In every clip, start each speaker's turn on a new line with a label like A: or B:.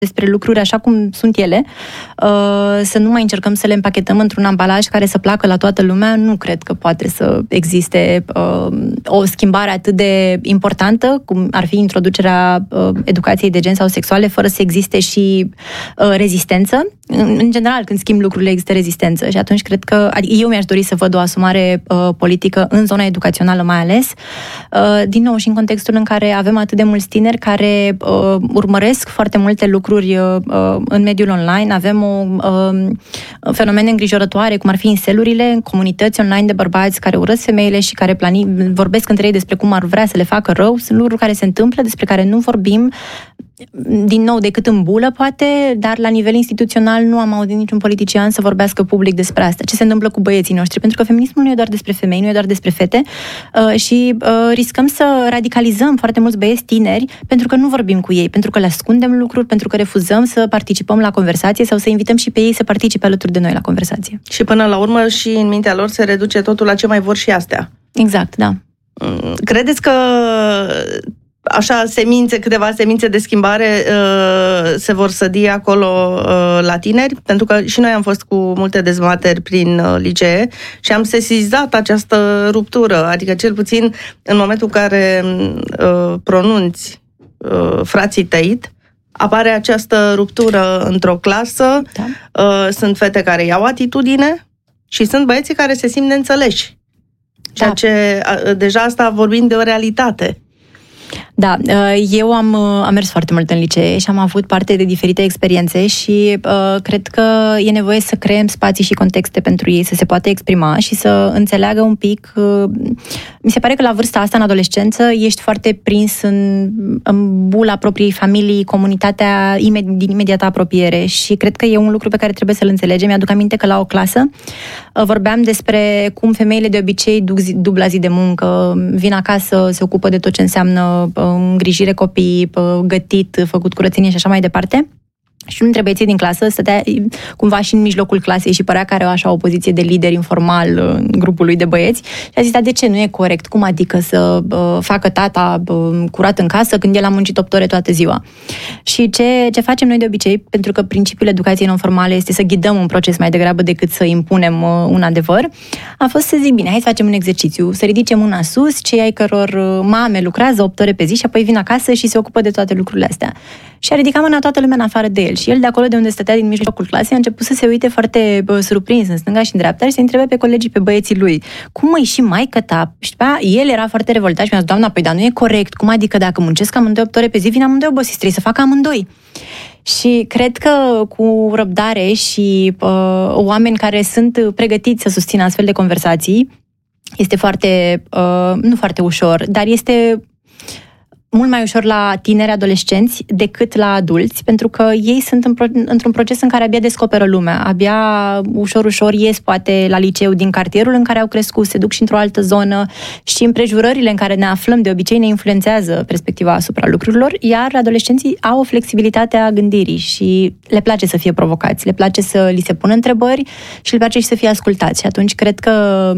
A: despre lucruri așa cum sunt ele, să nu mai încercăm să le împachetăm într-un ambalaj care să placă la toată lumea. Nu cred că poate să existe o schimbare atât de importantă, cum ar fi introducerea educației de gen sau sexuale, fără să existe și rezistență. În general, când schimb lucrurile, există rezistență și atunci cred că eu mi-aș dori să văd o asumare politică în zona educațională mai ales, din nou și în contextul în care avem atât de mulți tineri care urmăresc foarte multe lucruri în mediul online. Avem fenomene îngrijorătoare, cum ar fi incelurile, comunități online de bărbați care urăsc femeile și care vorbesc între ei despre cum ar vrea să le facă rău. Sunt lucruri care se întâmplă, despre care nu vorbim, din nou, decât în bulă, poate, dar la nivel instituțional nu am auzit niciun politician să vorbească public despre asta. Ce se întâmplă cu băieții noștri? Pentru că feminismul nu e doar despre femei, nu e doar despre fete și riscăm să radicalizăm foarte mulți băieți tineri pentru că nu vorbim cu ei, pentru că le ascundem lucruri, pentru că refuzăm să participăm la conversație sau să invităm și pe ei să participe alături de noi la conversație.
B: Și până la urmă și în mintea lor se reduce totul la ce mai vor și astea.
A: Exact, da.
B: Credeți că așa câteva semințe de schimbare se vor sădi acolo la tineri? Pentru că și noi am fost cu multe dezbateri prin licee și am sesizat această ruptură. Adică cel puțin în momentul în care pronunți frații Tate, apare această ruptură într-o clasă, da. Sunt fete care iau atitudine și sunt băieții care se simt neînțeleși. Ceea ce deja asta vorbim de o realitate.
A: Da, eu am mers foarte mult în licee și am avut parte de diferite experiențe și cred că e nevoie să creăm spații și contexte pentru ei să se poată exprima și să înțeleagă un pic. Mi se pare că la vârsta asta, în adolescență, ești foarte prins în bula propriei familii, comunitatea din imediata apropiere și cred că e un lucru pe care trebuie să-l înțelegem. Mi-aduc aminte că la o clasă vorbeam despre cum femeile de obicei duc dubla zi de muncă, vin acasă, se ocupă de tot ce înseamnă îngrijire copii, gătit, făcut curățenie și așa mai departe. Și unul dintre băieții din clasă stătea cumva și în mijlocul clasei și părea că are așa o poziție de lider informal în grupul lui de băieți. Și a zis, de ce nu e corect? Cum adică să facă tata curat în casă când el a muncit 8 ore toată ziua? Și ce facem noi de obicei, pentru că principiul educației non-formale este să ghidăm un proces mai degrabă decât să impunem un adevăr, a fost să zic, bine, hai să facem un exercițiu, să ridice mâna sus cei ai căror mame lucrează 8 ore pe zi și apoi vin acasă și se ocupă de toate lucrurile astea. Și a ridicat mâna toată lumea în afară de el. Și el, de acolo de unde stătea din mijlocul clasei, a început să se uite foarte surprins în stânga și în dreapta și să întrebe pe colegii, pe băieții lui. Cum măi, și maică ta? Și după aia, el era foarte revoltat și mi-a zis, doamna, păi dar nu e corect. Cum adică dacă muncesc amândoi 8 ore pe zi, vin amândoi obosiți, trebuie să facă amândoi. Și cred că cu răbdare și oameni care sunt pregătiți să susțină astfel de conversații, este foarte, nu foarte ușor, dar este mult mai ușor la tineri adolescenți decât la adulți, pentru că ei sunt într-un proces în care abia descoperă lumea, abia ușor ies poate la liceu din cartierul în care au crescut, se duc și într-o altă zonă și împrejurările în care ne aflăm de obicei ne influențează perspectiva asupra lucrurilor, iar adolescenții au o flexibilitate a gândirii și le place să fie provocați, le place să li se pună întrebări și le place și să fie ascultați. Și atunci cred că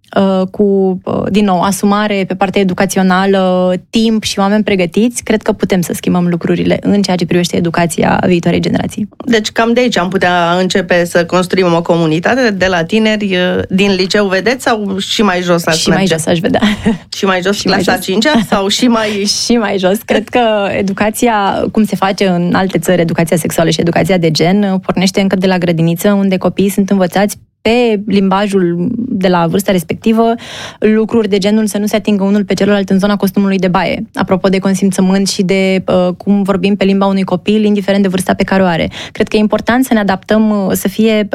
A: cu, din nou, asumare pe partea educațională, timp și oameni pregătiți, cred că putem să schimbăm lucrurile în ceea ce privește educația viitoarei generații.
B: Deci cam de aici am putea începe să construim o comunitate de la tineri din liceu, vedeți, sau și mai jos ați
A: Și mai jos aș vedea.
B: Și mai jos, clasa 5-a? Sau și mai...
A: Și mai jos. Cred că educația, cum se face în alte țări, educația sexuală și educația de gen, pornește încă de la grădiniță, unde copiii sunt învățați pe limbajul de la vârsta respectivă, lucruri de genul să nu se atingă unul pe celălalt în zona costumului de baie. Apropo de consimțământ și de cum vorbim pe limba unui copil, indiferent de vârsta pe care o are. Cred că e important să ne adaptăm, să fie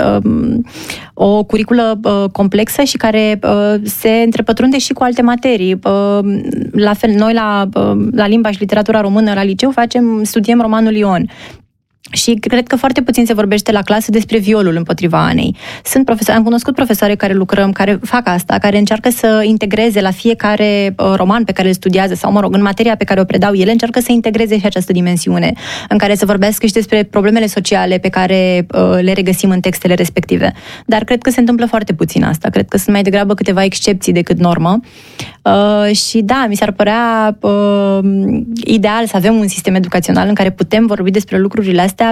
A: o curiculă complexă și care se întrepătrunde și cu alte materii. La fel, noi la limba și literatura română la liceu studiem romanul Ion. Și cred că foarte puțin se vorbește la clasă despre violul împotriva Anei. Am cunoscut profesoare care lucrăm, care fac asta, care încearcă să integreze la fiecare roman pe care îl studiază sau, în materia pe care o predau ele, încearcă să integreze și această dimensiune, în care să vorbească și despre problemele sociale pe care le regăsim în textele respective. Dar cred că se întâmplă foarte puțin asta. Cred că sunt mai degrabă câteva excepții decât normă. Și da, mi s-ar părea ideal să avem un sistem educațional în care putem vorbi despre lucrurile astea